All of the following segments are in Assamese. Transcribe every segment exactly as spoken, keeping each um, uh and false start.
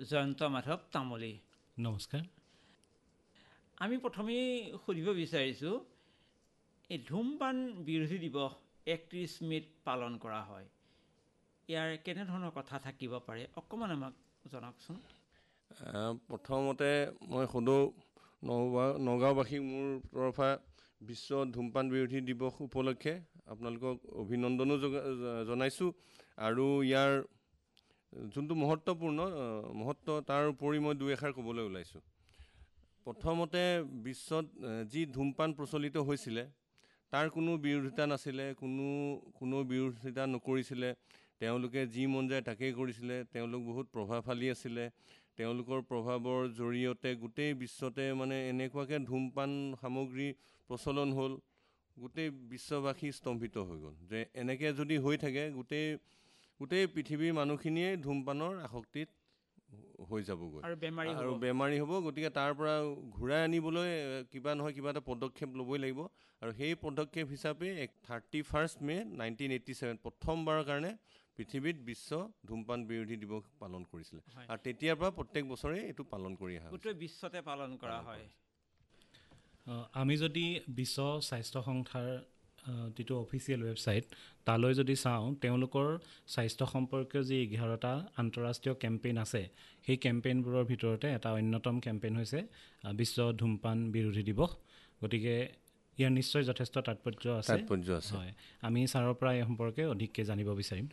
জয়ন্ত মাধৱ তামুলী। নমস্কাৰ। আমি প্ৰথমেই সুধিব বিচাৰিছোঁ, এই ধূমপান বিৰোধী দিৱস একত্ৰিছ মে'ত পালন কৰা হয়, ইয়াৰ কেনেধৰণৰ কথা থাকিব পাৰে অকণমান আমাক জনাওকচোন। প্ৰথমতে মই সোধোঁ নগাঁও নগাঁওবাসীক মোৰ তৰফা বিশ্ব ধূমপান বিৰোধী দিৱস উপলক্ষে আপোনালোকক অভিনন্দনো জনাইছোঁ আৰু ইয়াৰ যোনটো মহত্বপূৰ্ণ মহত্ব তাৰ উপৰি মই দুই এষাৰ ক'বলৈ ওলাইছোঁ। প্ৰথমতে বিশ্বত যি ধূমপান প্ৰচলিত হৈছিলে তাৰ কোনো বিৰোধিতা নাছিলে, কোনো কোনো বিৰোধিতা নকৰিছিলে, তেওঁলোকে যি মন যায় তাকেই কৰিছিলে, তেওঁলোক বহুত প্ৰভাৱশালী আছিলে, তেওঁলোকৰ প্ৰভাৱৰ জৰিয়তে গোটেই বিশ্বতে মানে এনেকুৱাকৈ ধূমপান সামগ্ৰী প্ৰচলন হ'ল, গোটেই বিশ্ববাসী স্তম্ভিত হৈ গ'ল যে এনেকৈ যদি হৈ থাকে গোটেই গোটেই পৃথিৱীৰ মানুহখিনিয়ে ধূমপানৰ আসক্তিত হৈ যাবগৈ আৰু বেমাৰী হ'ব। গতিকে তাৰ পৰা ঘূৰাই আনিবলৈ কিবা নহয় কিবা এটা পদক্ষেপ ল'বই লাগিব আৰু সেই পদক্ষেপ হিচাপে thirty first May nineteen eighty seven প্ৰথমবাৰৰ কাৰণে পৃথিৱীত বিশ্ব ধূমপান বিৰোধী দিৱস পালন কৰিছিলে আৰু তেতিয়াৰ পৰা প্ৰত্যেক বছৰে এইটো পালন কৰি অহা গোটেই বিশ্বতে পালন কৰা হয়। আমি যদি বিশ্ব স্বাস্থ্য সংস্থাৰ যিটো অফিচিয়েল ৱেবছাইট তালৈ যদি চাওঁ, তেওঁলোকৰ স্বাস্থ্য সম্পৰ্কীয় যি এঘাৰটা আন্তঃৰাষ্ট্ৰীয় কেম্পেইন আছে, সেই কেম্পেইনবোৰৰ ভিতৰতে এটা অন্যতম কেম্পেইন হৈছে বিশ্ব ধূমপান বিৰোধী দিৱস। গতিকে ইয়াৰ নিশ্চয় যথেষ্ট তাৎপৰ্য আছে। হয়, আমি ছাৰৰ পৰা এই সম্পৰ্কে অধিককৈ জানিব বিচাৰিম।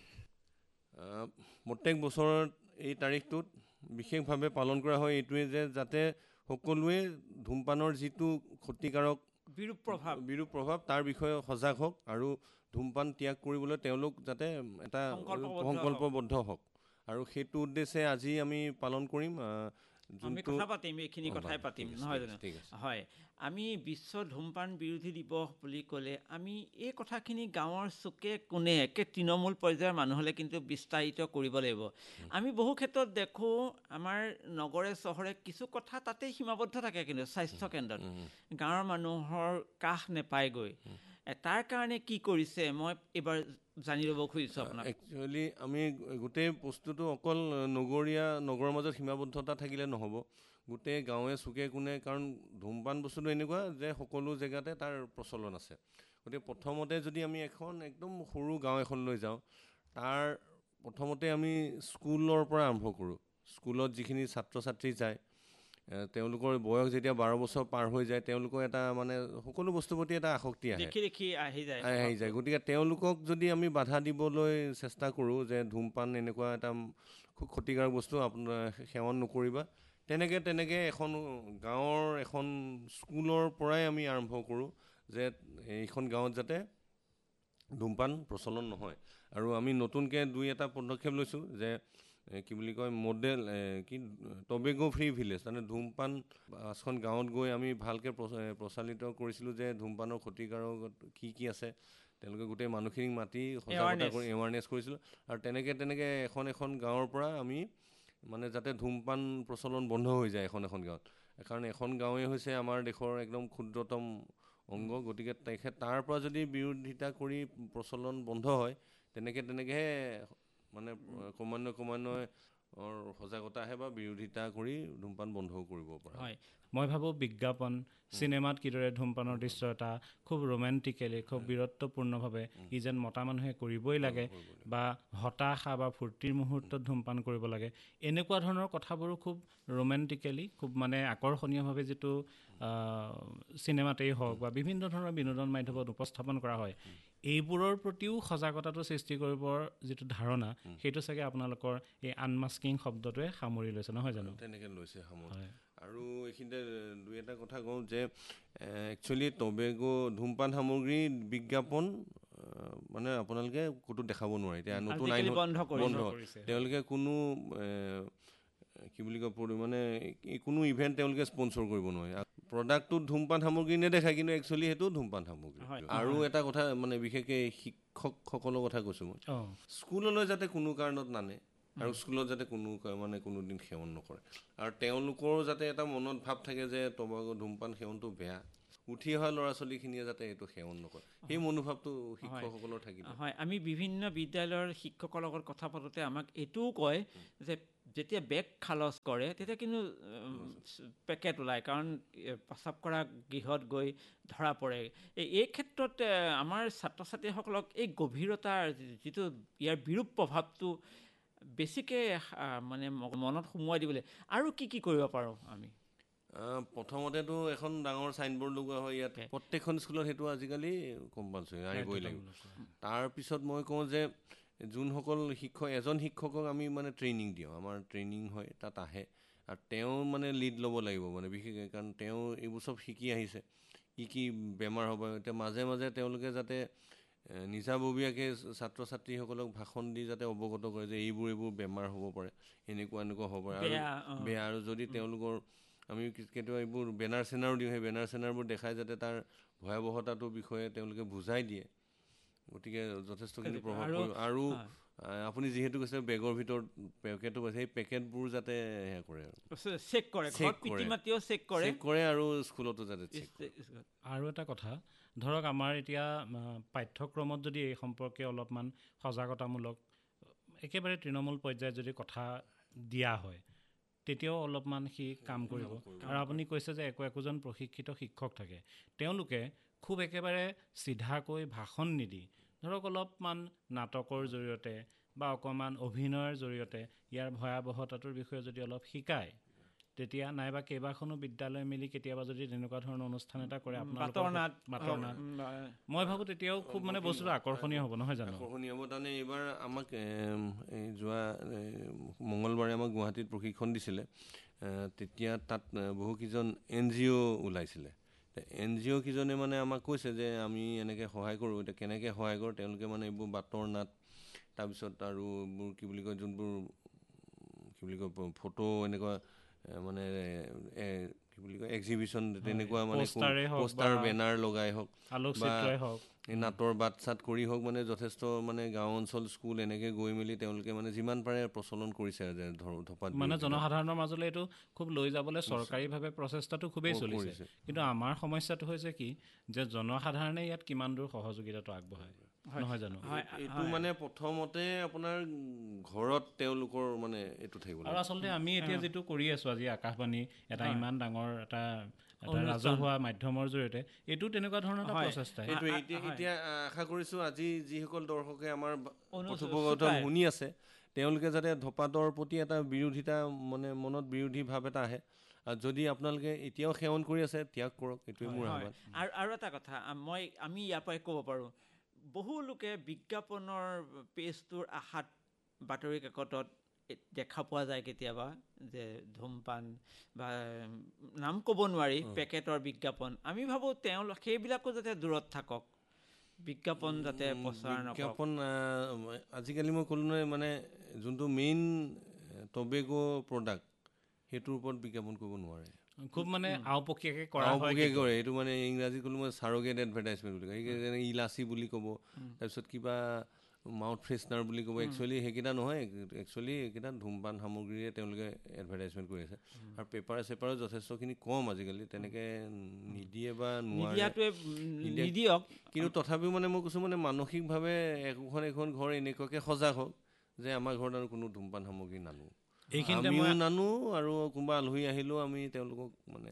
প্ৰত্যেক বছৰত এই তাৰিখটোত বিশেষভাৱে পালন কৰা হয় এইটোৱে যে যাতে সকলোৱে ধূমপানৰ যিটো ক্ষতিকাৰক বিৰূপ প্ৰভাৱ বিৰূপ প্ৰভাৱ তাৰ বিষয়ে সজাগ হওক আৰু ধূমপান ত্যাগ কৰিবলৈ তেওঁলোক যাতে এটা সংকল্পবদ্ধ হওক আৰু সেইটো উদ্দেশ্যে আজি আমি পালন কৰিম। আমি কথা পাতিম, এইখিনি কথাই পাতিম নহয় জানো? হয়, আমি বিশ্ব ধূমপান বিৰোধী দিৱস বুলি ক'লে আমি এই কথাখিনি গাঁৱৰ চুকে কোণে একে তৃণমূল পৰ্যায়ৰ মানুহলৈ কিন্তু বিস্তাৰিত কৰিব লাগিব। আমি বহু ক্ষেত্ৰত দেখোঁ আমাৰ নগৰে চহৰে কিছু কথা তাতেই সীমাবদ্ধ থাকে, কিন্তু স্বাস্থ্যকেন্দ্ৰত গাঁৱৰ মানুহৰ কাষ নেপায়গৈ। তাৰ কাৰণে কি কৰিছে মই এইবাৰ জানি ল'ব খুজিছোঁ আপোনাক। একচুৱেলি আমি গোটেই বস্তুটো অকল নগৰীয়া নগৰৰ মাজত সীমাবদ্ধতা থাকিলে নহ'ব, গোটেই গাঁৱে চুকে কোণে, কাৰণ ধূমপান বস্তুটো এনেকুৱা যে সকলো জেগাতে তাৰ প্ৰচলন আছে। গতিকে প্ৰথমতে যদি আমি এখন একদম সৰু গাঁও এখনলৈ যাওঁ, তাৰ প্ৰথমতে আমি স্কুলৰ পৰা আৰম্ভ কৰোঁ। স্কুলত যিখিনি ছাত্ৰ ছাত্ৰী যায়, তেওঁলোকৰ বয়স যেতিয়া বাৰ বছৰ পাৰ হৈ যায়, তেওঁলোকৰ এটা মানে সকলো বস্তুৰ প্ৰতি এটা আসক্তি আহে, দেখি দেখি আহি যায় আহি যায় গতিকে তেওঁলোকক যদি আমি বাধা দিবলৈ চেষ্টা কৰোঁ যে ধূমপান এনেকুৱা এটা খুব ক্ষতিকাৰক বস্তু, আপোনাৰ সেৱন নকৰিবা, তেনেকৈ তেনেকৈ এখন গাঁৱৰ এখন স্কুলৰ পৰাই আমি আৰম্ভ কৰোঁ যে এইখন গাঁৱত যাতে ধূমপান প্ৰচলন নহয়। আৰু আমি নতুনকৈ দুই এটা পদক্ষেপ লৈছোঁ যে কি বুলি কয় মডেল কি টবেগো ফ্ৰী ভিলেজ, মানে ধূমপান পাঁচখন গাঁৱত গৈ আমি ভালকৈ প্ৰচালিত কৰিছিলোঁ যে ধূমপানৰ ক্ষতিকাৰক কি কি আছে, তেওঁলোকে গোটেই মানুহখিনিক মাতি সজাগতা কৰি এৱাৰনেছ কৰিছিলোঁ। আৰু তেনেকৈ তেনেকৈ এখন এখন গাঁৱৰ পৰা আমি মানে যাতে ধূমপান প্ৰচলন বন্ধ হৈ যায় এখন এখন গাঁৱত, কাৰণ এখন গাঁৱেই হৈছে আমাৰ দেশৰ একদম ক্ষুদ্ৰতম অংগ। গতিকে তেখেত তাৰ পৰা যদি বিৰোধিতা কৰি প্ৰচলন বন্ধ হয়, তেনেকৈ তেনেকৈহে মানে ক্ৰমান্বয়ে ক্ৰমান্বয়ে সজাগতা আহে বা বিৰোধিতা কৰি ধূমপান বন্ধও কৰিব পৰা হয়। মই ভাবোঁ বিজ্ঞাপন চিনেমাত কিদৰে ধূমপানৰ দৃশ্য এটা খুব ৰোমেণ্টিকেলি খুব বীৰত্বপূৰ্ণভাৱে ই যেন মতা মানুহে কৰিবই লাগে বা হতাশা বা ফূৰ্তিৰ মুহূৰ্তত ধূমপান কৰিব লাগে, এনেকুৱা ধৰণৰ কথাবোৰো খুব ৰোমেণ্টিকেলি খুব মানে আকৰ্ষণীয়ভাৱে যিটো চিনেমাতেই হওক বা বিভিন্ন ধৰণৰ বিনোদন মাধ্যমত উপস্থাপন কৰা হয়, এইবোৰৰ প্ৰতিও সজাগতাটো সৃষ্টি কৰিবৰ যিটো ধাৰণা, সেইটো চাগে আপোনালোকৰ এই আনমাস্কিং শব্দটোৱে সামৰি লৈছে, নহয় জানো? তেনেকৈ লৈছে সামৰি। আৰু এইখিনিতে দুই এটা কথা কওঁ যে একচুৱেলি টবেগো ধূমপান সামগ্ৰী বিজ্ঞাপন মানে আপোনালোকে ক'তো দেখাব নোৱাৰে। এতিয়া নতুন আইন বন্ধ, তেওঁলোকে কোনো কি বুলি কয় মানে কোনো ইভেণ্ট তেওঁলোকে স্পনচৰ কৰিব নোৱাৰে। প্ৰডাক্টটোত ধূমপান সামগ্ৰী নেদেখায়, কিন্তু একচুৱেলি সেইটো ধূমপান সামগ্ৰী। আৰু এটা কথা মানে বিশেষকৈ শিক্ষকসকলৰ কথা কৈছোঁ মই, স্কুললৈ যাতে কোনো কাৰণত নানে আৰু স্কুলত যাতে কোনো মানে কোনোদিন সেৱন নকৰে, আৰু তেওঁলোকৰো যাতে এটা মনত ভাৱ থাকে যে টবেগো ধূমপান সেৱনটো বেয়া, উঠি অহা ল'ৰা ছোৱালীখিনিয়ে যাতে এইটো সেৱন নকৰে, সেই মনোভাৱটো শিক্ষকসকলৰ থাকিব। হয়, আমি বিভিন্ন বিদ্যালয়ৰ শিক্ষকৰ লগত কথা পাতোঁতে আমাক এইটোও কয় যে যেতিয়া বেগ খালচ কৰে তেতিয়া কিন্তু পেকেট ওলায়, কাৰণ প্ৰস্ৰাৱ কৰা গৃহত গৈ ধৰা পৰে। এই ক্ষেত্ৰত আমাৰ ছাত্ৰ ছাত্ৰীসকলক এই গভীৰতাৰ যিটো ইয়াৰ বিৰূপ প্ৰভাৱটো বেছিকৈ মানে মনত সোমোৱাই দিবলৈ আৰু কি কি কৰিব পাৰোঁ আমি? প্ৰথমতেতো এখন ডাঙৰ চাইনবোৰ্ড লগোৱা হয় ইয়াত, প্ৰত্যেকখন স্কুলত সেইটো আজিকালি কম্পালচৰি আহিবই লাগিব। তাৰপিছত মই কওঁ যে যোনসকল শিক্ষক, এজন শিক্ষকক আমি মানে ট্ৰেইনিং দিওঁ, আমাৰ ট্ৰেইনিং হয়, তাত আহে আৰু তেওঁ মানে লিড ল'ব লাগিব মানে বিশেষকৈ, কাৰণ তেওঁ এইবোৰ চব শিকি আহিছে, কি কি বেমাৰ হ'ব। এতিয়া মাজে মাজে তেওঁলোকে যাতে নিজাববীয়াকৈ ছাত্ৰ ছাত্ৰীসকলক ভাষণ দি যাতে অৱগত কৰে যে এইবোৰ এইবোৰ বেমাৰ হ'ব পাৰে, এনেকুৱা এনেকুৱা হ'ব পাৰে আৰু বেয়া। আৰু যদি তেওঁলোকৰ আমি কেতিয়াবা এইবোৰ বেনাৰ চেনাৰো দিওঁ, সেই বেনাৰ চেনাৰবোৰ দেখাই যাতে তাৰ ভয়াৱহতাটোৰ বিষয়ে তেওঁলোকে বুজাই দিয়ে। গতিকে যথেষ্টখিনি প্ৰভাৱ পৰিব। আৰু আপুনি যিহেতু কৈছে বেগৰ ভিতৰত পেকেটো পাইছে, সেই পেকেটবোৰ যাতে সেয়া কৰে চেক কৰে, চেক কৰে চেক কৰে আৰু স্কুলতো যাতে চেক কৰে। আৰু এটা কথা ধৰক, আমাৰ এতিয়া পাঠ্যক্ৰমত যদি এই সম্পৰ্কে অলপমান সজাগতামূলক একেবাৰে তৃণমূল পৰ্যায়ত যদি কথা দিয়া হয়, তেতিয়াও অলপমান সি কাম কৰিব। আৰু আপুনি কৈছে যে একো একোজন প্ৰশিক্ষিত শিক্ষক থাকে, তেওঁলোকে খুব একেবাৰে চিধাকৈ ভাষণ নিদি ধৰক অলপমান নাটকৰ জৰিয়তে বা অকণমান অভিনয়ৰ জৰিয়তে ইয়াৰ ভয়াৱহতাটোৰ বিষয়ে যদি অলপ শিকায়, তেতিয়া নাইবা কেইবাখনো বিদ্যালয় মিলি কেতিয়াবা যদি তেনেকুৱা ধৰণৰ অনুষ্ঠান এটা কৰে, আপোনালোকৰ বাটৰ নাট, মই ভাবোঁ তেতিয়াও খুব মানে বস্তুটো আকৰ্ষণীয় হ'ব, নহয় জানো? আকৰ্ষণীয় হ'ব। তাৰমানে এইবাৰ আমাক যোৱা মঙলবাৰে আমাক গুৱাহাটীত প্ৰশিক্ষণ দিছিলে, তেতিয়া তাত বহুকেইজন এন জি অ' ওলাইছিলে। এন জি অ' কেইজনে মানে আমাক কৈছে যে আমি এনেকৈ সহায় কৰোঁ। এতিয়া কেনেকৈ সহায় কৰোঁ, তেওঁলোকে মানে এইবোৰ বাটৰ নাট, তাৰপিছত আৰু এইবোৰ কি বুলি কয়, যোনবোৰ কি বুলি কয় ফটো এনেকুৱা মানে কি বুলি কয় এক্সিবিশ্যন, তেনেকুৱা মানে পোষ্টাৰ বেনাৰ লগাই হওক বা এই নাটৰ বাট চাট কৰি হওক, মানে যথেষ্ট মানে গাঁও অঞ্চল স্কুল এনেকৈ গৈ মেলি তেওঁলোকে মানে যিমান পাৰে প্ৰচলন কৰিছে যে ধপাত, মানে জনসাধাৰণৰ মাজলৈ এইটো খুব লৈ যাবলৈ চৰকাৰীভাৱে প্ৰচেষ্টাটো খুবেই চলিছে। কিন্তু আমাৰ সমস্যাটো হৈছে কি, যে জনসাধাৰণে ইয়াত কিমান দূৰ সহযোগিতাটো আগবঢ়ায়, নহয় জানো? এইটো মানে প্ৰথমতে আপোনাৰ ঘৰত তেওঁলোকৰ মানে এইটো থাকিব। আৰু আচলতে আমি এতিয়া যিটো কৰি আছোঁ আজি আকাশবাণী, এটা ইমান ডাঙৰ এটা ৰাজহুৱা মাধ্যমৰ জৰিয়তে, এইটো তেনেকুৱা ধৰণৰ এটা প্ৰচেষ্টা। সেইটো এতিয়া এতিয়া আশা কৰিছোঁ আজি যিসকল দৰ্শকে আমাৰ কথোপকথন শুনি আছে, তেওঁলোকে যাতে ধপাতৰ প্ৰতি এটা বিৰোধিতা মানে মনত বিৰোধী ভাৱ এটা আহে। আৰু যদি আপোনালোকে এতিয়াও সেৱন কৰি আছে, ত্যাগ কৰক, এইটোৱে মোৰ আহ্বান। আৰু আৰু এটা কথা মই আমি ইয়াৰ পৰাই ক'ব পাৰোঁ, বহু লোকে বিজ্ঞাপনৰ পেজটোৰ আশাত বাতৰি কাকতত দেখা পোৱা যায় কেতিয়াবা যে ধূমপান বা নাম ক'ব নোৱাৰি পেকেটৰ বিজ্ঞাপন। আমি ভাবোঁ তেওঁলোক সেইবিলাকো যাতে দূৰত থাকক, বিজ্ঞাপন যাতে প্ৰচাৰ নকৰক। বিজ্ঞাপন আজিকালি মই ক'লোঁ নহয়, মানে যোনটো মেইন টবেকো প্ৰডাক্ট, সেইটোৰ ওপৰত বিজ্ঞাপন কৰিব নোৱাৰে, খুব মানে আওপকীয়াকৈ কৰা আওপকীয়াকৈ কৰে। এইটো মানে ইংৰাজী ক'লোঁ মই চাৰগেট এডভাৰটাইজমেণ্ট বুলি কয়, যেনে ইলাচি বুলি ক'ব, তাৰপিছত কিবা মাউথ ফ্ৰেছনাৰ বুলি ক'ব। একচুৱেলি সেইকেইটা নহয়, একচুৱেলি এইকেইটা ধূমপান সামগ্ৰীৰে তেওঁলোকে এডভাৰটাইজমেণ্ট কৰি আছে। আৰু পেপাৰ চেপাৰো যথেষ্টখিনি কম আজিকালি, তেনেকৈ নিদিয়ে বা নিদিয়ক। কিন্তু তথাপিও মানে মই কৈছোঁ, মানে মানসিকভাৱে একোখন এখন ঘৰ এনেকুৱাকৈ সজাগ হওক যে আমাৰ ঘৰত আৰু কোনো ধূমপান সামগ্ৰী নানো, আমিও নানো, আৰু কোনোবা আলহী আহিলেও আমি তেওঁলোকক মানে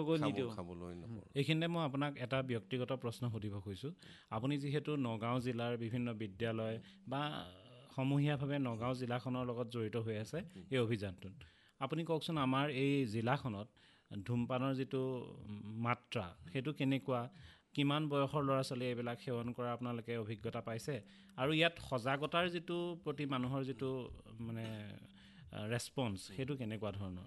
খাবলৈ নকৰোঁ। এইখিনিতে মই আপোনাক এটা ব্যক্তিগত প্ৰশ্ন সুধিব খুজিছোঁ। আপুনি যিহেতু নগাঁও জিলাৰ বিভিন্ন বিদ্যালয় বা সমূহীয়াভাৱে নগাঁও জিলাখনৰ লগত জড়িত হৈ আছে এই অভিযানটোত, আপুনি কওকচোন আমাৰ এই জিলাখনত ধূমপানৰ যিটো মাত্ৰা সেইটো কেনেকুৱা, কিমান বয়সৰ ল'ৰা ছোৱালী এইবিলাক সেৱন কৰা আপোনালোকে অভিজ্ঞতা পাইছে, আৰু ইয়াত সজাগতাৰ যিটো প্ৰতি মানুহৰ যিটো মানে ৰেছপন্স সেইটো কেনেকুৱা ধৰণৰ?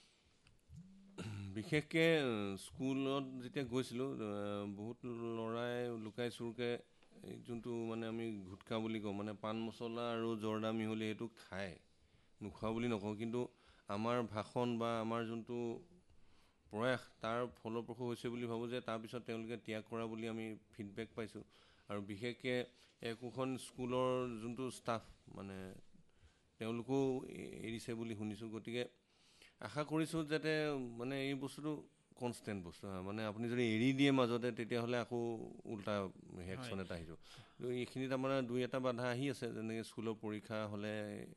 বিশেষকৈ স্কুলত যেতিয়া গৈছিলোঁ, বহুত ল'ৰাই লুকাই চুৰকৈ যোনটো মানে আমি গুটখা বুলি কওঁ, মানে পাণ মছলা আৰু জৰ্দা মিহলি, সেইটো খায়, নোখোৱা বুলি নকওঁ। কিন্তু আমাৰ ভাষণ বা আমাৰ যোনটো প্ৰয়াস তাৰ ফলপ্ৰসূ হৈছে বুলি ভাবোঁ, যে তাৰপিছত তেওঁলোকে ত্যাগ কৰা বুলি আমি ফিডবেক পাইছোঁ। আৰু বিশেষকৈ একোখন স্কুলৰ যোনটো ষ্টাফ মানে তেওঁলোকেও এৰিছে বুলি শুনিছোঁ। গতিকে আশা কৰিছোঁ যাতে মানে এই বস্তুটো কনষ্টেণ্ট বস্তু, মানে আপুনি যদি এৰি দিয়ে মাজতে, তেতিয়াহ'লে আকৌ উল্টা ৰিয়েকশ্যন এটা আহিব। এইখিনিত আমাৰ দুই এটা বাধা আহি আছে, যেনেকৈ স্কুলৰ পৰীক্ষা হ'লে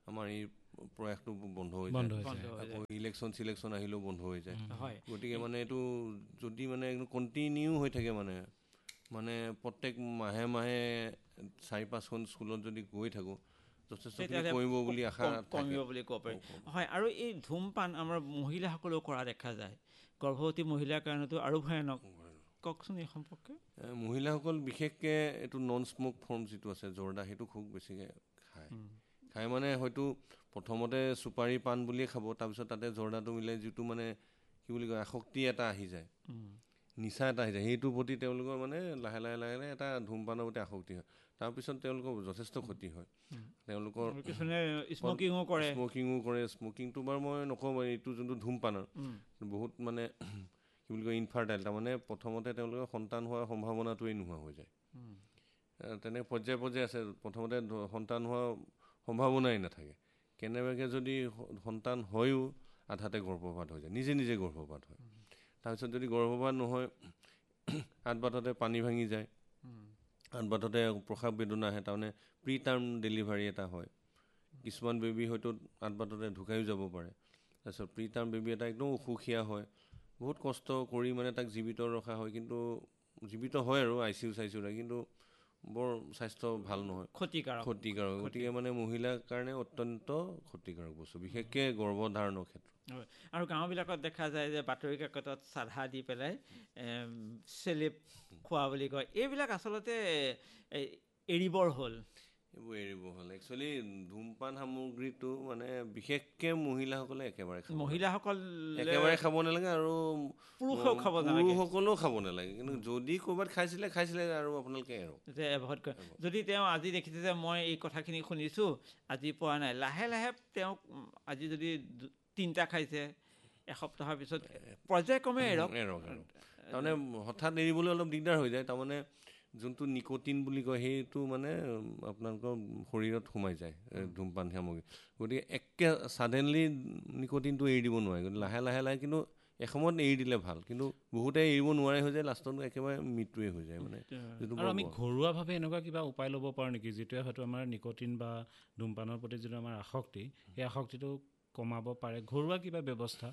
আমাৰ এই প্ৰয়াসটো বন্ধ হৈ যায়, আকৌ ইলেকশ্যন চিলেকশ্যন আহিলেও বন্ধ হৈ যায়। গতিকে মানে এইটো যদি মানে কণ্টিনিউ হৈ থাকে মানে মানে প্ৰত্যেক মাহে মাহে চাৰি পাঁচখন স্কুলত যদি গৈ থাকোঁ যথেষ্টখিনি কমিব বুলি আশা কমিব বুলি ক'ব পাৰি। হয়, আৰু এই ধূমপান আমাৰ মহিলাসকলেও কৰা দেখা যায়, গৰ্ভৱতী মহিলাৰ কাৰণেতো আৰু ভয়ানক। কওকচোন এই সম্পৰ্কে। মহিলাসকল বিশেষকৈ এইটো নন স্মক ফৰ্ম যিটো আছে জৰ্দা, সেইটো খুব বেছিকৈ খায়। খাই মানে হয়তো প্ৰথমতে চুপাৰী পাণ বুলিয়ে খাব, তাৰপিছত তাতে জৰ্দাটো মিলাই যিটো মানে কি বুলি কয় আসক্তি এটা আহি যায়, নিচা এটা আহি যায়, সেইটোৰ প্ৰতি তেওঁলোকৰ মানে লাহে লাহে লাহে লাহে এটা ধূমপানৰ প্ৰতি আসক্তি হয়। তাৰপিছত তেওঁলোকৰ যথেষ্ট ক্ষতি হয়। তেওঁলোকৰ স্মকিঙো কৰে স্মকিঙো কৰে স্মকিংটো বাৰু মই নকওঁ বাৰু, এইটো যোনটো ধূমপানৰ বহুত মানে কি বুলি কয় ইনফাৰ্টাইল, তাৰমানে প্ৰথমতে তেওঁলোকৰ সন্তান হোৱাৰ সম্ভাৱনাটোৱেই নোহোৱা হৈ যায়। তেনে পৰ্যায় পৰ্যায় আছে, প্ৰথমতে সন্তান হোৱাৰ সম্ভাৱনাই নাথাকে, কেনেবাকৈ যদি সন্তান হয়ো আধাতে গৰ্ভপাত হৈ যায়, নিজে নিজে গৰ্ভপাত হয়। তাৰপিছত যদি গৰ্ভপাত নহয় আঠবাটতে পানী ভাঙি যায়, আঠবাটতে প্ৰসাৱ বেদনা আহে, তাৰমানে প্ৰি টাৰ্ম ডেলিভাৰী এটা হয়। কিছুমান বেবী হয়তো আঠবাটতে ঢুকাইও যাব পাৰে। তাৰপিছত প্ৰি টাৰ্ম বেবী এটা একদম অসুখীয়া হয়, বহুত কষ্ট কৰি মানে তাক জীৱিত ৰখা হয়, কিন্তু জীৱিত হয় আৰু আই চি ইউ চাই চি ইউ, কিন্তু বৰ স্বাস্থ্য ভাল নহয়, ক্ষতিকাৰক ক্ষতিকাৰক গতিকে মানে মহিলাৰ কাৰণে অত্যন্ত ক্ষতিকাৰক বস্তু, বিশেষকৈ গৰ্ভধাৰণৰ ক্ষেত্ৰত। আৰু গাঁওবিলাকত দেখা যায় যে বাতৰি কাকতত চাধা দি পেলাই চেলেপ খোৱা বুলি কয়, এইবিলাক আচলতে এৰিবৰ হ'ল। এইবোৰ এৰিব হ'ল। একচুৱেলি ধূমপান সামগ্ৰীটো মানে বিশেষকৈ মহিলাসকলে একেবাৰে মহিলাসকল একেবাৰে খাব নালাগে, আৰু পুৰুষেও খাব নালাগে, পুৰুষসকলেও খাব নালাগে। কিন্তু যদি ক'ৰবাত খাইছিলে খাইছিলে আৰু আপোনালোকে এৰক যে এভইড কৰে। যদি তেওঁ আজি দেখিছে যে মই এই কথাখিনি শুনিছোঁ, আজি পোৱা নাই, লাহে লাহে তেওঁক আজি যদি তিনিটা খাইছে, এসপ্তাহৰ পিছত পৰ্যায়ক্ৰমে এৰক এৰক আৰু তাৰমানে হঠাৎ এৰিবলৈ অলপ দিগদাৰ হৈ যায়। তাৰমানে যোনটো নিকটিন বুলি কয় সেইটো মানে আপোনালোকৰ শৰীৰত সোমাই যায় ধূমপান সামগ্ৰী, গতিকে একে ছাডেনলি নিকটিনটো এৰি দিব নোৱাৰে, গতিকে লাহে লাহে লাহে, কিন্তু এসময়ত এৰি দিলে ভাল, কিন্তু বহুতে এৰিব নোৱাৰে হৈ যায়, লাষ্টত একেবাৰে মৃত্যুৱে হৈ যায়। মানে আৰু আমি ঘৰুৱাভাৱে এনেকুৱা কিবা উপায় ল'ব পাৰোঁ নেকি, যিটোৱে হয়তো আমাৰ নিকটিন বা ধূমপানৰ প্ৰতি যিটো আমাৰ আসক্তি, সেই আসক্তিটো কমাব পাৰে? ঘৰুৱা কিবা ব্যৱস্থা?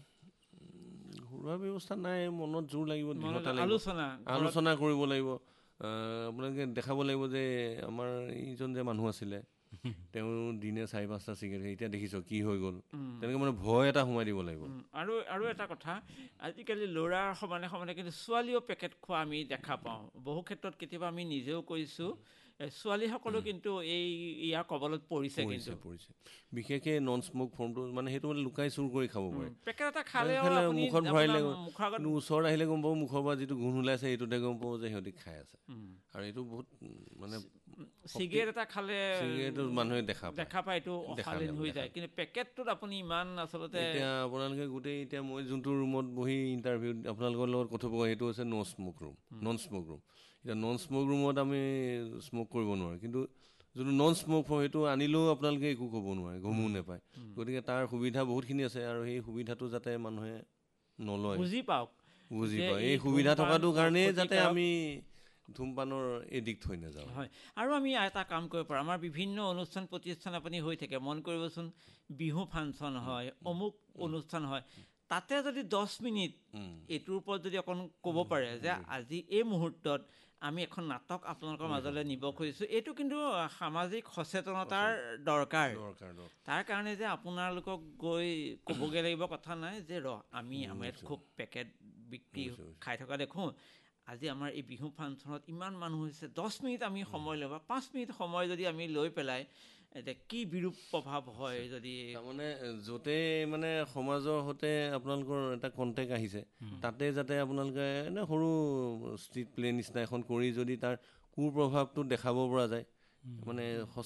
ঘৰুৱা ব্যৱস্থা নাই, মনত জোৰ লাগিব, আলোচনা আলোচনা কৰিব লাগিব। আপোনালোকে দেখাব লাগিব যে আমাৰ এইজন যে মানুহ আছিলে তেওঁ দিনে চাৰি পাঁচটা চিগাৰেট, এতিয়া দেখিছ কি হৈ গ'ল, তেনেকৈ মানে ভয় এটা সোমাই দিব লাগিব। আৰু আৰু এটা কথা, আজিকালি ল'ৰাৰ সমানে সমানে কিন্তু ছোৱালীও পেকেট খোৱা আমি দেখা পাওঁ। বহু ক্ষেত্ৰত কেতিয়াবা আমি নিজেও কৰিছোঁ, ছোৱালীসকলেও কিন্তু এই ইয়াৰ কবলত পৰিছে, কিন্তু পৰিছে বিশেষকৈ নন স্মক ফৰ্মটো, মানে সেইটো মানে লুকাই চুৰ কৰি খাব পাৰে। পেকেট এটা খালে মুখত ভৰাইলে, কিন্তু ওচৰত আহিলে গম পাব, মুখৰ পৰা যিটো গোন্ধ ওলাইছে সেইটোতে গম পাব যে সিহঁতি খাই আছে। আৰু এইটো বহুত মানে চিগাৰেট এটা খালে চিগাৰেটটো মানুহে দেখা পায়, দেখা পায়, এইটো অশালীন হৈ যায়, কিন্তু পেকেটটোত আপুনি ইমান আচলতে এতিয়া আপোনালোকে গোটেই, এতিয়া মই যোনটো ৰুমত বহি ইণ্টাৰভিউ আপোনালোকৰ লগত কথোপকথন, সেইটো হৈছে ন' smoke room, non smoke room. এতিয়া নন স্মক ৰুমত আমি স্মক কৰিব নোৱাৰোঁ, কিন্তু যোনটো নন স্মক সেইটো আনিলেও আপোনালোকে একো ক'ব নোৱাৰে, গমো নাপায়। গতিকে তাৰ সুবিধা বহুতখিনি আছে, আৰু সেই সুবিধাটো যাতে মানুহে নলয়, বুজি পাওক বুজি পাওক এই সুবিধা থকাটো কাৰণেই যাতে আমি ধূমপানৰ এডিক্ট হৈ নাযাওঁ। হয়, আৰু আমি এটা কাম কৰিব পাৰোঁ, আমাৰ বিভিন্ন অনুষ্ঠান প্ৰতিষ্ঠান আপুনি হৈ থাকে, মন কৰিবচোন, বিহু ফাংচন হয়, অমুক অনুষ্ঠান হয়, তাতে যদি দহ মিনিট এইটোৰ ওপৰত যদি অকণ ক'ব পাৰে যে আজি এই মুহূৰ্তত আমি এখন নাটক আপোনালোকৰ মাজলৈ নিব খুজিছোঁ, এইটো কিন্তু সামাজিক সচেতনতাৰ দৰকাৰ। তাৰ কাৰণে যে আপোনালোকক গৈ ক'বগৈ লাগিব কথা নাই যে ৰ আমি আমাৰ ইয়াত খুব পেকেট বিক্ৰী খাই থকা দেখোঁ, আজি আমাৰ এই বিহু ফাংচনত ইমান মানুহ হৈছে, দহ মিনিট আমি সময় ল'ব, পাঁচ মিনিট সময় যদি আমি লৈ পেলাই এতিয়া কি বিৰূপ প্ৰভাৱ হয়। যদি তাৰমানে য'তে মানে সমাজৰ সৈতে আপোনালোকৰ এটা কণ্টেক্ট আহিছে, তাতে যাতে আপোনালোকে এনে সৰু ষ্ট্ৰীট প্লে নিচিনা এখন কৰি যদি তাৰ কুপ্ৰভাৱটো দেখাব পৰা যায়, মানে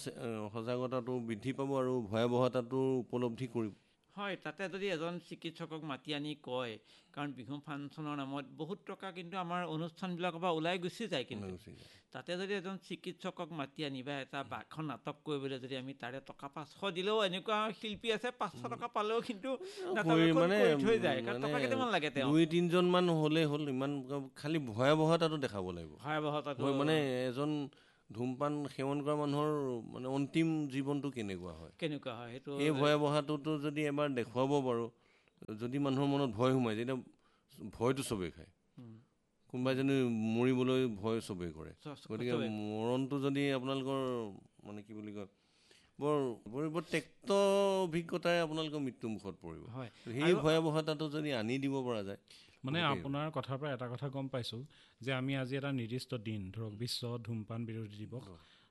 সজাগতাটো বৃদ্ধি পাব আৰু ভয়াৱহতাটো উপলব্ধি কৰিব। হয়, তাতে যদি এজন চিকিৎসকক মাতি আনি কয়, কাৰণ বিহু ফাংচনৰ নামত বহুত টকা কিন্তু আমাৰ অনুষ্ঠানবিলাকৰ পৰা ওলাই গুচি যায়, কিন্তু তাতে যদি এজন চিকিৎসকক মাতি আনি বা এটা এখন নাটক কৰিবলৈ যদি আমি তাৰে টকা পাঁচশ দিলেও, এনেকুৱা শিল্পী আছে পাঁচশ টকা পালেও কিন্তু মানে থৈ যায়, টকা কেইটামান লাগে, তেওঁ দুই তিনিজনমান হ'লেই হ'ল, ইমান খালি ভয়াৱহতাটো দেখাব লাগিব। ভয়াৱহতাটো মানে এজন ধূমপান সেৱন কৰা মানুহৰ মানে অন্তিম জীৱনটো কেনেকুৱা হয় কেনেকুৱা হয় সেইটো এই ভয়াৱহতাটো যদি এবাৰ দেখুৱাব পাৰোঁ, যদি মানুহৰ মনত ভয় সোমায়, যেতিয়া ভয়টো চবেই খায়, কোনোবাই যদি মৰিবলৈ ভয় চবেই কৰে, গতিকে মৰণটো যদি আপোনালোকৰ মানে কি বুলি কয় বৰ বৰ ত্যক্ত অভিজ্ঞতাৰে আপোনালোকৰ মৃত্যুমুখত পৰিব। সেই ভয়াৱহতাটো যদি আনি দিব পৰা যায়, মানে আপোনাৰ কথাৰ পৰা এটা কথা গম পাইছোঁ যে আমি আজি এটা নিৰ্দিষ্ট দিন ধৰক বিশ্ব ধূমপান বিৰোধী দিৱস,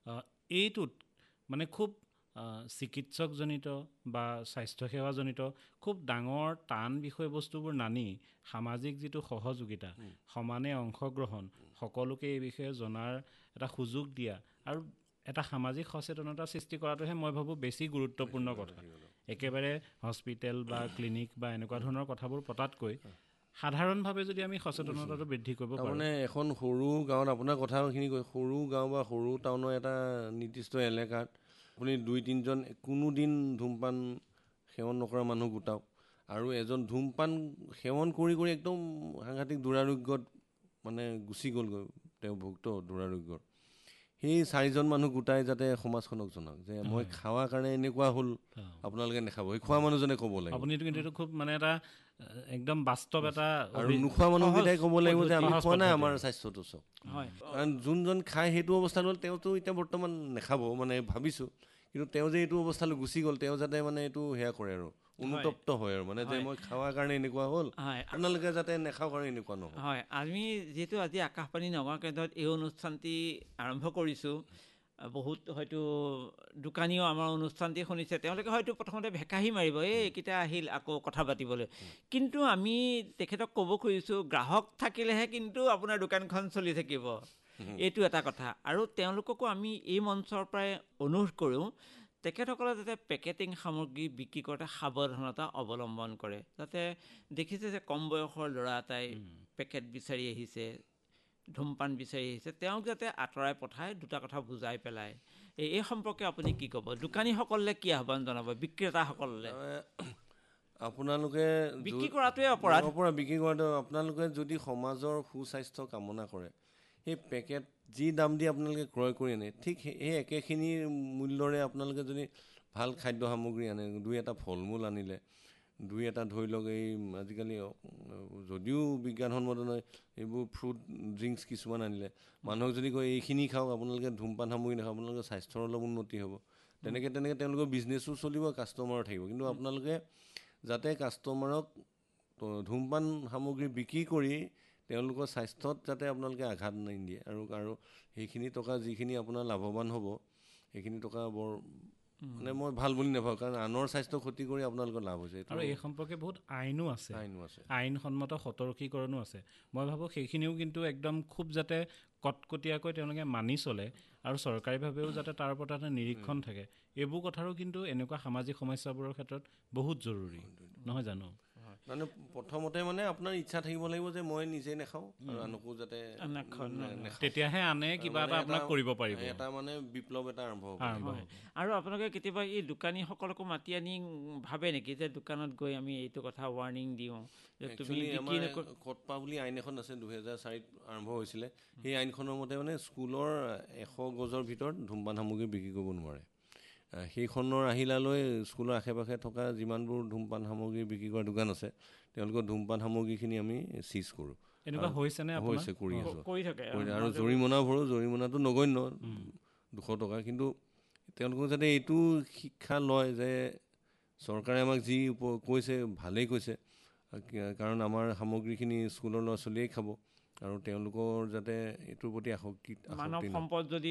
এইটোত মানে খুব চিকিৎসকজনিত বা স্বাস্থ্যসেৱাজনিত খুব ডাঙৰ টান বিষয়বস্তুবোৰ নানি সামাজিক যিটো সহযোগিতা, সমানে অংশগ্ৰহণ, সকলোকে এই বিষয়ে জনাৰ এটা সুযোগ দিয়া আৰু এটা সামাজিক সচেতনতা সৃষ্টি কৰাটোহে মই ভাবোঁ বেছি গুৰুত্বপূৰ্ণ কথা। একেবাৰে হস্পিটেল বা ক্লিনিক বা এনেকুৱা ধৰণৰ কথাবোৰ পতাতকৈ সাধাৰণভাৱে যদি আমি সচেতনতাটো বৃদ্ধি কৰিব পাৰোঁ। মানে এখন সৰু গাঁৱত আপোনাৰ কথাখিনি কৈ সৰু গাঁও বা সৰু টাউনৰ এটা নিৰ্দিষ্ট এলেকাত আপুনি দুই তিনিজন কোনোদিন ধূমপান সেৱন নকৰা মানুহ গোটাওক আৰু এজন ধূমপান সেৱন কৰি কৰি একদম সাংঘাতিক দুৰাৰোগ্যত মানে গুচি গ'লগৈ তেওঁ ভুক্ত দুৰাৰোগ্যৰ, সেই চাৰিজন মানুহ গোটাই যাতে সমাজখনক জনাওক যে মই খোৱাৰ কাৰণে এনেকুৱা হ'ল, আপোনালোকে নাখাব, সেই খোৱা মানুহজনে ক'ব লাগিব। আপুনিতো কিন্তু এইটো খুব মানে এটা একদম বাস্তৱ এটা, আৰু নোখোৱা মানুহকেইটাই ক'ব লাগিব যে আমি খোৱা নাই, আমাৰ স্বাস্থ্যটো চাওক। কাৰণ যোনজন খায় সেইটো অৱস্থালৈ তেওঁতো এতিয়া বৰ্তমান নাখাব মানে ভাবিছোঁ, কিন্তু তেওঁ যে এইটো অৱস্থালৈ গুচি গ'ল, তেওঁ যাতে মানে এইটো সেয়া কৰে আৰু অনুতপ্ত হয় আৰু মানে যে মই খোৱাৰ কাৰণে এনেকুৱা হ'ল, আপোনালোকে যাতে নাখাওক আৰু এনেকুৱা নহয়। হয়, আমি যিহেতু আজি আকাশবাণী নগাঁও কেন্দ্ৰত এই অনুষ্ঠানটি আৰম্ভ কৰিছোঁ, বহুত হয়তো দোকানীও আমাৰ অনুষ্ঠানটি শুনিছে, তেওঁলোকে হয়তো প্ৰথমতে ভেকাহি মাৰিব, এই এইকেইটা আহিল আকৌ কথা পাতিবলৈ, কিন্তু আমি তেখেতক ক'ব খুজিছোঁ গ্ৰাহক থাকিলেহে কিন্তু আপোনাৰ দোকানখন চলি থাকিব, এইটো এটা কথা। আৰু তেওঁলোককো আমি এই মঞ্চৰ পৰাই অনুৰোধ কৰোঁ তেখেতসকলে যাতে পেকেটিং সামগ্ৰী বিক্ৰী কৰোঁতে সাৱধানতা অৱলম্বন কৰে, যাতে দেখিছে যে কম বয়সৰ ল'ৰা এটাই পেকেট বিচাৰি আহিছে, ধূমপান বিচাৰি আহিছে, তেওঁক যাতে আঁতৰাই পঠাই দুটা কথা বুজাই পেলাই। এই এই সম্পৰ্কে আপুনি কি ক'ব, দোকানীসকললৈ কি আহ্বান জনাব, বিক্ৰেতাসকললৈ? আপোনালোকে বিক্ৰী কৰাটোৱে অপৰাধ, অপৰাধ বিক্ৰী কৰাটো, আপোনালোকে যদি সমাজৰ সুস্বাস্থ্য কামনা কৰে, সেই পেকেট যি দাম দি আপোনালোকে ক্ৰয় কৰি আনে, ঠিক সেই একেখিনি মূল্যৰে আপোনালোকে যদি ভাল খাদ্য সামগ্ৰী আনে, দুই এটা ফল মূল আনিলে, দুই এটা ধৰি লওক এই আজিকালি যদিও বিজ্ঞানসন্মত নহয় এইবোৰ ফ্ৰুট ড্ৰিংকছ কিছুমান আনিলে, মানুহক যদি কয় এইখিনি খাওক, আপোনালোকে ধূমপান সামগ্ৰী নাখাওক, আপোনালোকৰ স্বাস্থ্যৰ অলপ উন্নতি হ'ব, তেনেকৈ তেনেকৈ তেওঁলোকৰ বিজনেছো চলিব, কাষ্টমাৰো থাকিব। কিন্তু আপোনালোকে যাতে কাষ্টমাৰক ধূমপান সামগ্ৰী বিক্ৰী কৰি তেওঁলোকৰ স্বাস্থ্যত যাতে আপোনালোকে আঘাত নিদিয়ে, আৰু আৰু সেইখিনি টকা যিখিনি আপোনাৰ লাভৱান হ'ব, সেইখিনি টকা বৰ মানে মই ভাল বুলি নাভাবোঁ, কাৰণ আনৰ স্বাস্থ্য ক্ষতি কৰি আপোনালোকৰ লাভ হৈছে। আৰু এই সম্পৰ্কে বহুত আইনো আছে, আইনো আছে, আইনসন্মত সতৰ্কীকৰণো আছে। মই ভাবোঁ সেইখিনিও কিন্তু একদম খুব যাতে কটকটীয়াকৈ তেওঁলোকে মানি চলে আৰু চৰকাৰীভাৱেও যাতে তাৰ ওপৰত এটা নিৰীক্ষণ থাকে, এইবোৰ কথাৰো কিন্তু এনেকুৱা সামাজিক সমস্যাবোৰৰ ক্ষেত্ৰত বহুত জৰুৰী, নহয় জানো? মানে প্ৰথমতে মানে আপোনাৰ ইচ্ছা থাকিব লাগিব যে মই নিজে নাখাওঁ আৰু আনকো যাতে, তেতিয়াহে আনে কিবা এটা আপোনাক কৰিব পাৰিব, এটা মানে বিপ্লৱ এটা আৰম্ভ হ'ব। আৰু আপোনালোকে কেতিয়াবা এই দোকানীসকলকো মাতি আনি ভাবে নেকি যে দোকানত গৈ আমি এইটো কথা ৱাৰ্ণিং দিওঁ যে তুমি কটপা বুলি আইন এখন আছে, দুহেজাৰ চাৰিত আৰম্ভ হৈছিলে, সেই আইনখনৰ মতে মানে স্কুলৰ এশ গজৰ ভিতৰত ধূমপান সামগ্ৰী বিক্ৰী কৰিব নোৱাৰে। সেইখনৰ আহিলালৈ স্কুলৰ আশে পাশে থকা যিমানবোৰ ধূমপান সামগ্ৰী বিক্ৰী কৰা দোকান আছে, তেওঁলোকৰ ধূমপান সামগ্ৰীখিনি আমি চিজ কৰোঁ। এনেকুৱা হৈছেনে? হৈছে, কৰি আছোঁ, কৰি থাকে, আৰু জৰিমনাও ভৰোঁ, জৰিমনাটো নগণ্য দুশ টকা। কিন্তু তেওঁলোকক যাতে এইটো শিক্ষা লয় যে চৰকাৰে আমাক যি কৈছে ভালেই কৈছে, কাৰণ আমাৰ সামগ্ৰীখিনি স্কুলৰ ল'ৰা ছোৱালীয়ে খাব, আৰু তেওঁলোকৰ যাতে এইটোৰ প্ৰতি আসক্তি, মানৱ সম্পদ যদি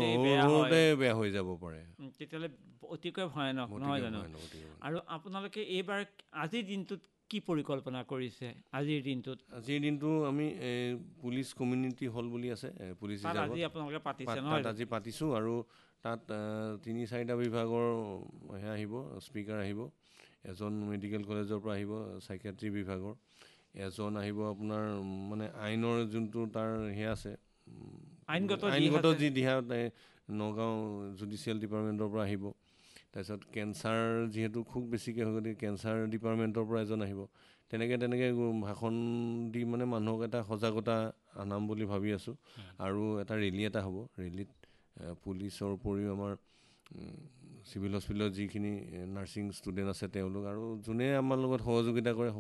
সৰুতে বেয়া হৈ যাব পাৰে, তেতিয়াহ'লে অতিকৈ ভয়ানক, নহয় জানো? আৰু আপোনালোকে এইবাৰ আজিৰ দিনটোত কি পৰিকল্পনা কৰিছে? আজিৰ দিনটোত আজিৰ দিনটো আমি পুলিচ কমিউনিটি হল বুলি আছে, পুলিচ আজি আপোনালোকে পাতিছে নহয়? তাত আজি পাতিছোঁ, আৰু তাত তিনি চাৰিটা বিভাগৰ সেয়া আহিব, স্পীকাৰ আহিব, এজন মেডিকেল কলেজৰ পৰা আহিব, চাইকিয়াট্ৰি বিভাগৰ এজন আহিব, আপোনাৰ মানে আইনৰ যোনটো তাৰ সেয়া আছে, আইনগত আইনগত যি দিহা, নগাঁও জুডিচিয়েল ডিপাৰ্টমেণ্টৰ পৰা আহিব, তাৰপিছত কেঞ্চাৰ যিহেতু খুব বেছিকৈ হয় গতিকে কেঞ্চাৰ ডিপাৰ্টমেণ্টৰ পৰা এজন আহিব, তেনেকৈ তেনেকৈ ভাষণ দি মানে মানুহক এটা সজাগতা আনাম বুলি ভাবি আছোঁ। আৰু এটা ৰেলী এটা হ'ব, ৰেলীত পুলিচৰ উপৰিও আমাৰ চিভিল হস্পিটেলত যিখিনি নাৰ্ছিং ষ্টুডেণ্ট আছে তেওঁলোক আৰু যোনে আমাৰ লগত সহযোগিতা কৰে